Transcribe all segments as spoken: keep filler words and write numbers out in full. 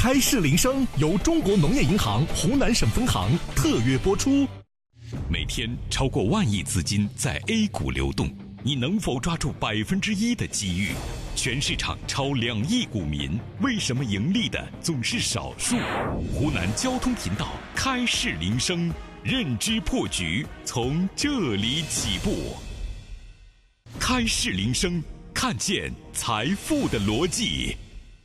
开市铃声由中国农业银行湖南省分行特约播出。 每天超过万亿资金在 A 股流动，你能否抓住百分之一的机遇？全市场超两亿股民，为什么盈利的总是少数？湖南交通频道开市铃声，认知破局从这里起步。开市铃声，看见财富的逻辑。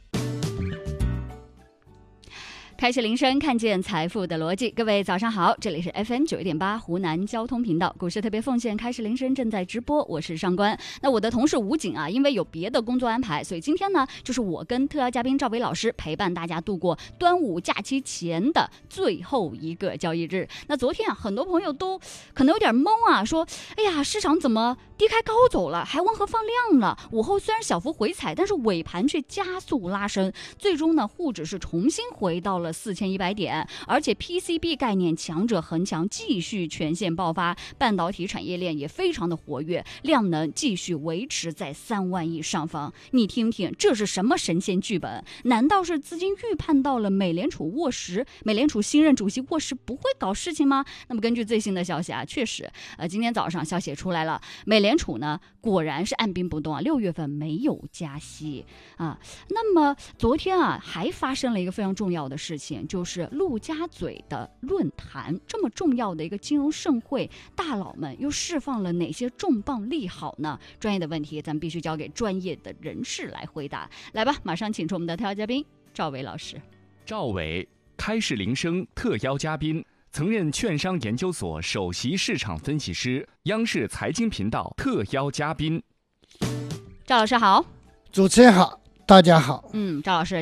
开市铃声，看见财富的逻辑。各位早上好，这里是 F M 九一点八湖南交通频道股市特别奉献开市铃声正在直播，我是上官。那我的同事吴景啊，因为有别的工作安排，所以今天呢，就是我跟特邀嘉宾赵伟老师陪伴大家度过端午假期前的最后一个交易日。那昨天啊，很多朋友都可能有点懵啊，说，哎呀，市场怎么低开高走了，还温和放量了？午后虽然小幅回踩，但是尾盘却加速拉升，最终呢，沪指是重新回到了四千一百点，而且 P C B 概念强者恒强继续全线爆发，半导体产业链也非常的活跃，量能继续维持在三万亿上方。你听听，这是什么神仙剧本？难道是资金预判到了美联储沃什，美联储新任主席沃什不会搞事情吗？那么根据最新的消息啊，确实，呃，今天早上消息也出来了，美联储呢果然是按兵不动啊，六月份没有加息啊。那么昨天啊，还发生了一个非常重要的事情，就就是陆家嘴的论坛，这么重要的一个金融盛会，大佬们又释放了哪些重磅利好呢？专业的问题咱们必须交给专业的人士来回答。来吧，马上请出我们的特邀嘉宾赵伟老师。 赵伟，开市铃声特邀嘉宾，曾任券商研究所首席市场分析师，央视财经频道特邀嘉宾。 赵老师好。 主持人好，大家好。 嗯，赵老师，